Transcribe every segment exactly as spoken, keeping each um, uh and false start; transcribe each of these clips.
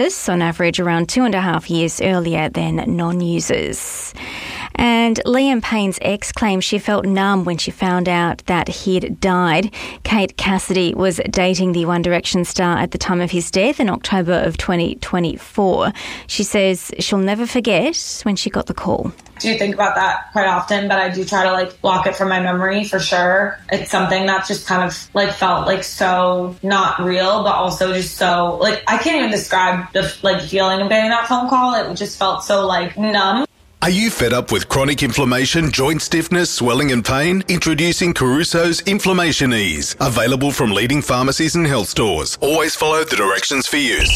on average around two and a half years earlier than non-users. And Liam Payne's ex claims she felt numb when she found out that he'd died. Kate Cassidy was dating the One Direction star at the time of his death in October of twenty twenty-four. She says she'll never forget when she got the call. I do think about that quite often, but I do try to like block it from my memory for sure. It's something that just kind of like felt like so not real, but also just so like I can't even describe the like feeling of getting that phone call. It just felt so like numb. Are you fed up with chronic inflammation, joint stiffness, swelling and pain? Introducing Caruso's Inflammation Ease. Available from leading pharmacies and health stores. Always follow the directions for use.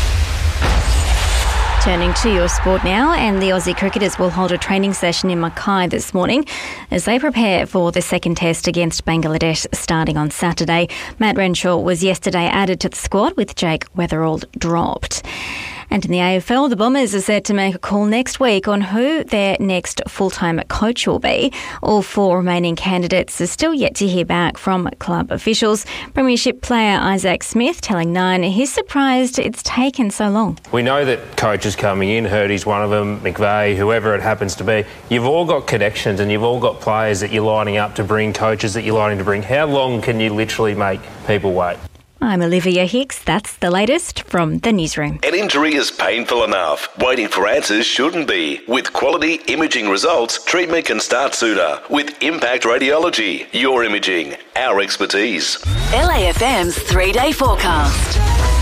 Turning to your sport now, and the Aussie cricketers will hold a training session in Mackay this morning as they prepare for the second test against Bangladesh starting on Saturday. Matt Renshaw was yesterday added to the squad with Jake Weatherald dropped. And in the A F L, the Bombers are set to make a call next week on who their next full-time coach will be. All four remaining candidates are still yet to hear back from club officials. Premiership player Isaac Smith telling Nine he's surprised it's taken so long. We know that coaches coming in, Hurdy's one of them, McVeigh, whoever it happens to be, you've all got connections and you've all got players that you're lining up to bring, coaches that you're lining to bring. How long can you literally make people wait? I'm Olivia Hicks. That's the latest from the newsroom. An injury is painful enough. Waiting for answers shouldn't be. With quality imaging results, treatment can start sooner. With Impact Radiology, your imaging, our expertise. L A F M's three-day forecast.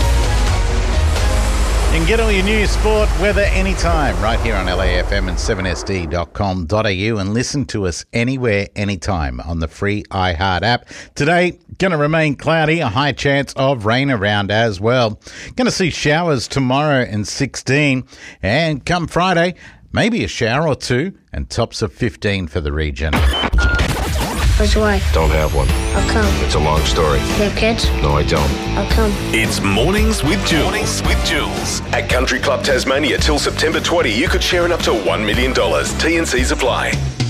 You can get all your news, sport, weather anytime right here on L A F M and seven S D dot com dot a u and listen to us anywhere, anytime on the free iHeart app. Today, going to remain cloudy, a high chance of rain around as well. Going to see showers tomorrow and sixteen, and come Friday, maybe a shower or two and tops of fifteen for the region. Where's your wife? Don't have one. How come? It's a long story. Do you have kids? No, I don't. How come? It's Mornings with Jules. Mornings with Jules. At Country Club Tasmania till September twentieth, you could share in up to one million dollars. T and C's apply.